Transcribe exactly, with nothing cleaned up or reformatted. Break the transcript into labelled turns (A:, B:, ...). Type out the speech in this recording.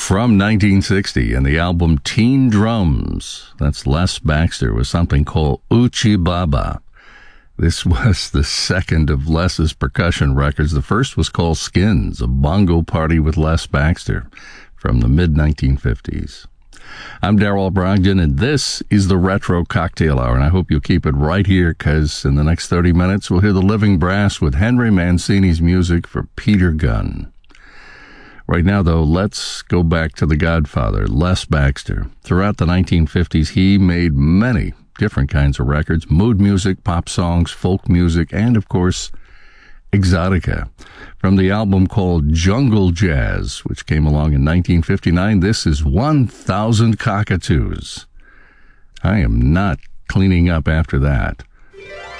A: From nineteen sixty, and the album Teen Drums, that's Les Baxter, with something called Uchi Baba. This was the second of Les's percussion records. The first was called Skins, a bongo party with Les Baxter from the mid nineteen fifties. I'm Darrell Brogdon, and this is the Retro Cocktail Hour, and I hope you'll keep it right here, because in the next thirty minutes, we'll hear the Living Brass with Henry Mancini's music for Peter Gunn. Right now, though, let's go back to the Godfather, Les Baxter. Throughout the nineteen fifties, he made many different kinds of records: mood music, pop songs, folk music, and, of course, exotica. From the album called Jungle Jazz, which came along in nineteen fifty-nine, this is one thousand Cockatoos. I am not cleaning up after that.